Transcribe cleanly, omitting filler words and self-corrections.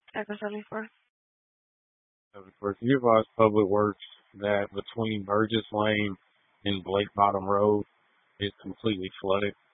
Echo 74. For you advise Public Works that between Burgess Lane and Blake Bottom Road is completely flooded.